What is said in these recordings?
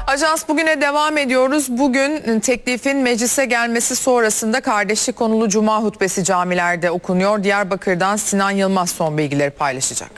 Ajans bugüne devam ediyoruz. Bugün teklifin meclise gelmesi sonrasında kardeşlik konulu Cuma hutbesi camilerde okunuyor. Diyarbakır'dan Sinan Yılmaz son bilgileri paylaşacak.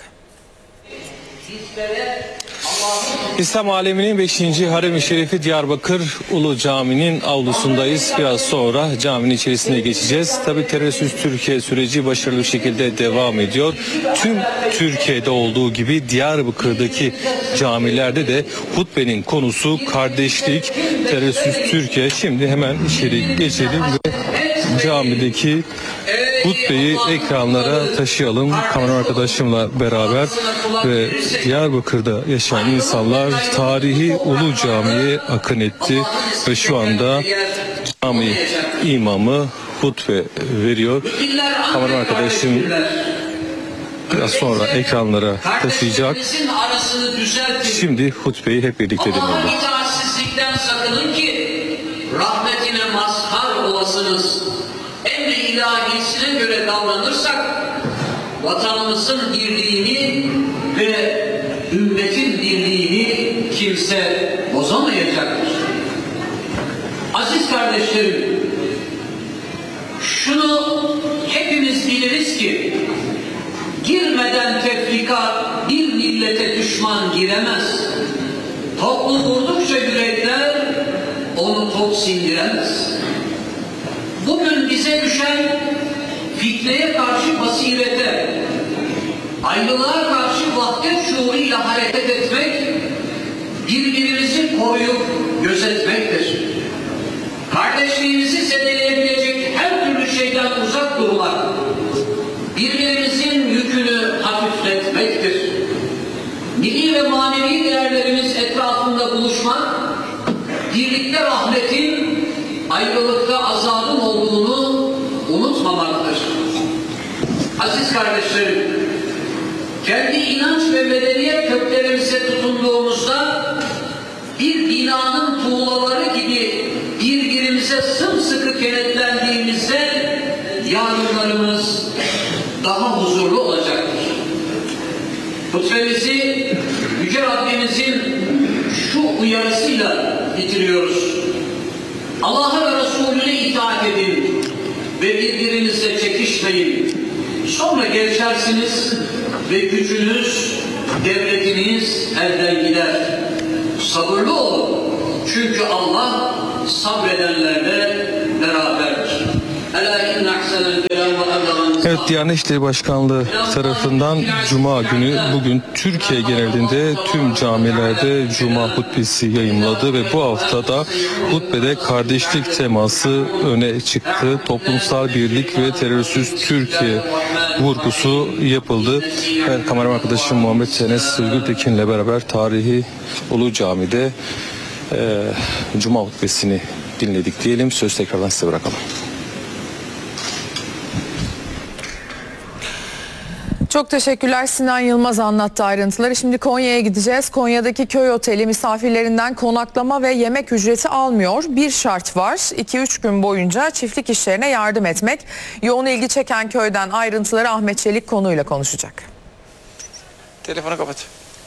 İslam aleminin 5. Harem-i Şerifi Diyarbakır Ulu Cami'nin avlusundayız. Biraz sonra caminin içerisine geçeceğiz. Tabii terörsüz Türkiye süreci başarılı bir şekilde devam ediyor. Tüm Türkiye'de olduğu gibi Diyarbakır'daki camilerde de hutbenin konusu kardeşlik, terörsüz Türkiye. Şimdi hemen içeri geçelim ve camideki hutbeyi ekranlara taşıyalım. Kamera arkadaşımla beraber ve Diyarbakır'da yaşayan insanlar tarihi Ulu Cami'ye akın etti ve şu anda cami imamı hutbe veriyor. Kamera arkadaşım biraz sonra ekranlara taşıyacak. Şimdi hutbeyi hep birlikte dinleyelim. İtaatsizlikten sakının ki rahmetine mazhar olasınız. Emri ilahisine göre davranırsak vatanımızın birliğini ve ümmetin birliğini kimse bozamayacaktır. Aziz kardeşlerim, şunu hepimiz biliriz ki girmeden tefrika bir millete düşman giremez. Toplu vurdukça yürekler onu top sindiremez. Bugün bize düşen fitneye karşı basirete, ayrılığa karşı vahdet şuuruyla hareket etmek, birbirimizi koruyup gözetmektir. Kardeşliğimizi zedeleyebilecek her türlü şeyden uzak durmak, birbirimizin yükünü hafifletmektir. Milli ve manevi değerlerimiz etrafında buluşmak, birlikte rahmetin, ayrılıkta azabın olduğunu unutmamaktır. Aziz kardeşlerim, kendi inanç ve medeniyet köklerimize tutunduğumuzda bir binanın tuğlaları gibi birbirimize sımsıkı kenetlendiğimizde yarınlarımız daha huzurlu olacaktır. Hutbemizi Yüce Rabbimizin şu uyarısıyla bitiriyoruz. Allah'a ve Resulüne itaat edin ve birbirinizle çekişmeyin. Sonra gevşersiniz ve gücünüz, devletiniz elden gider. Sabırlı olun. Çünkü Allah sabredenlerle beraberdir. Evet, Diyanet İşleri Başkanlığı tarafından Cuma günü bugün Türkiye genelinde tüm camilerde Cuma hutbesi yayımladı ve bu haftada hutbede kardeşlik teması öne çıktı. Toplumsal birlik ve terörsüz Türkiye vurgusu yapıldı. Evet, kameraman arkadaşım Muhammed Enes Gültekin'le beraber tarihi Ulu Cami'de Cuma hutbesini dinledik diyelim. Söz tekrardan size bırakalım. Çok teşekkürler. Sinan Yılmaz anlattı ayrıntıları. Şimdi Konya'ya gideceğiz. Konya'daki köy oteli misafirlerinden konaklama ve yemek ücreti almıyor. Bir şart var. 2-3 gün boyunca çiftlik işlerine yardım etmek. Yoğun ilgi çeken köyden ayrıntıları Ahmet Çelik konuyla konuşacak. Telefonu kapat.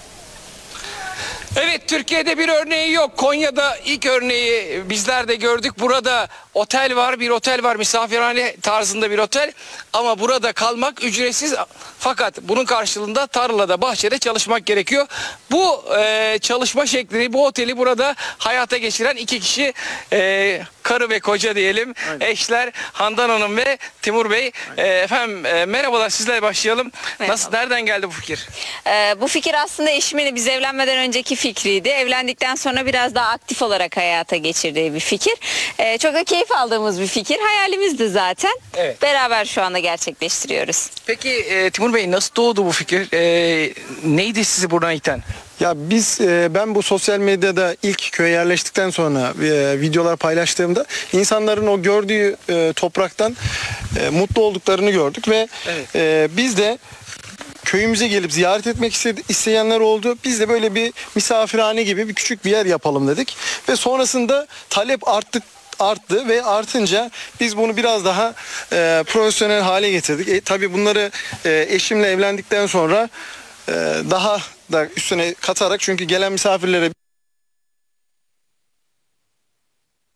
Evet, Türkiye'de bir örneği yok. Konya'da ilk örneği bizler de gördük. Burada otel var, bir otel var, misafirhane tarzında bir otel. Ama burada kalmak ücretsiz. Fakat bunun karşılığında tarlada, bahçede çalışmak gerekiyor. Bu çalışma şeklini, bu oteli burada hayata geçiren iki kişi, karı ve koca diyelim. Aynen. Eşler Handan Hanım ve Timur Bey. Efendim merhabalar, sizlerle başlayalım. Merhaba. Nereden geldi bu fikir? Bu fikir aslında eşimin biz evlenmeden önceki fikriydi. Evlendikten sonra biraz daha aktif olarak hayata geçirdiği bir fikir. Çok da keyif aldığımız bir fikir. Hayalimizdi zaten. Evet. Beraber şu anda gerçekleştiriyoruz. Peki Timur Bey, nasıl doğdu bu fikir? Neydi sizi buradan iten? Ya ben bu sosyal medyada ilk köye yerleştikten sonra videolar paylaştığımda insanların o gördüğü topraktan mutlu olduklarını gördük ve evet. Biz de köyümüze gelip ziyaret etmek isteyenler oldu. Biz de böyle bir misafirhane gibi bir küçük bir yer yapalım dedik ve sonrasında talep arttı ve artınca biz bunu biraz daha profesyonel hale getirdik. Tabii bunları eşimle evlendikten sonra daha da üstüne katarak, çünkü gelen misafirlere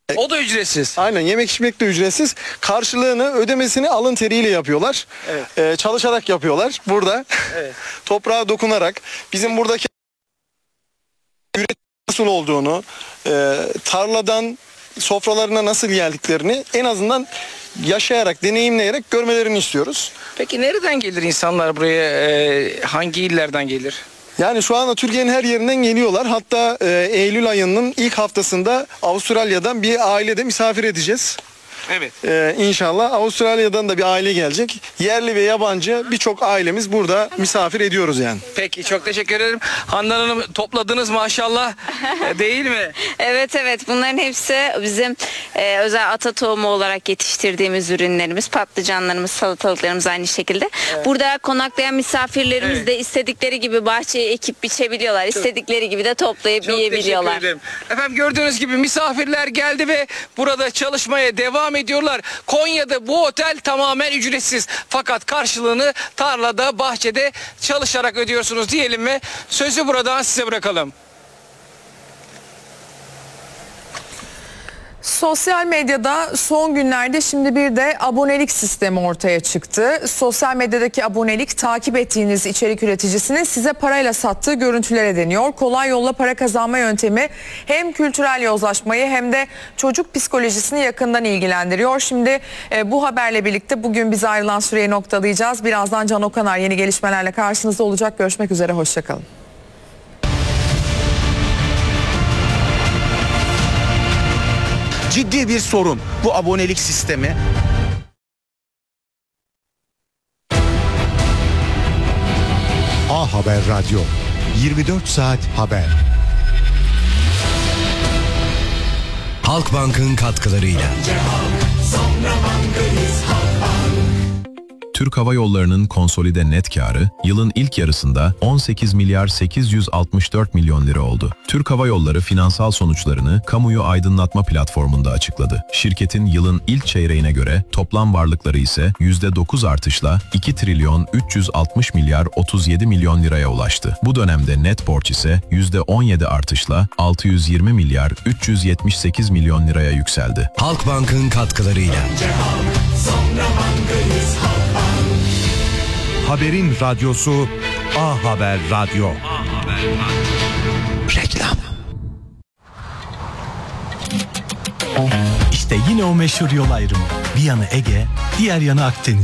O da ücretsiz. Aynen, yemek içmek de ücretsiz. Karşılığını, ödemesini alın teriyle yapıyorlar. Evet. Çalışarak yapıyorlar burada. Evet. Toprağa dokunarak bizim buradaki üretim nasıl olduğunu, tarladan sofralarına nasıl geldiklerini en azından yaşayarak, deneyimleyerek görmelerini istiyoruz. Peki nereden gelir insanlar buraya? Hangi illerden gelir? Yani şu anda Türkiye'nin her yerinden geliyorlar. Hatta Eylül ayının ilk haftasında Avustralya'dan bir aile de misafir edeceğiz. Evet. İnşallah Avustralya'dan da bir aile gelecek. Yerli ve yabancı birçok ailemiz burada misafir ediyoruz yani. Peki, çok teşekkür ederim. Handan Hanım, topladınız maşallah, değil mi? Evet, bunların hepsi bizim özel ata tohumu olarak yetiştirdiğimiz ürünlerimiz, patlıcanlarımız, salatalıklarımız aynı şekilde. Burada konaklayan misafirlerimiz de istedikleri gibi bahçeye ekip biçebiliyorlar. İstedikleri gibi de toplayıp Çok yiyebiliyorlar. teşekkür ederim. Efendim, gördüğünüz gibi misafirler geldi ve burada çalışmaya devam ediyorlar. Konya'da bu otel tamamen ücretsiz. Fakat karşılığını tarlada, bahçede çalışarak ödüyorsunuz diyelim mi? Sözü buradan size bırakalım. Sosyal medyada son günlerde şimdi bir de abonelik sistemi ortaya çıktı. Sosyal medyadaki abonelik, takip ettiğiniz içerik üreticisinin size parayla sattığı görüntülere deniyor. Kolay yolla para kazanma yöntemi hem kültürel yozlaşmayı hem de çocuk psikolojisini yakından ilgilendiriyor. Şimdi bu haberle birlikte bugün bize ayrılan süreyi noktalayacağız. Birazdan Can Okanar yeni gelişmelerle karşınızda olacak. Görüşmek üzere, hoşçakalın. Ciddi bir sorun bu abonelik sistemi. A Haber Radyo, 24 saat haber. Halkbank'ın katkılarıyla. Türk Hava Yolları'nın konsolide net karı yılın ilk yarısında 18 milyar 864 milyon lira oldu. Türk Hava Yolları finansal sonuçlarını kamuoyu aydınlatma platformunda açıkladı. Şirketin yılın ilk çeyreğine göre toplam varlıkları ise %9 artışla 2 trilyon 360 milyar 37 milyon liraya ulaştı. Bu dönemde net borç ise %17 artışla 620 milyar 378 milyon liraya yükseldi. Halkbank'ın katkılarıyla. Haberin radyosu A Haber Radyo. Reklam. İşte yine o meşhur yol ayrımı. Bir yanı Ege, diğer yanı Akdeniz.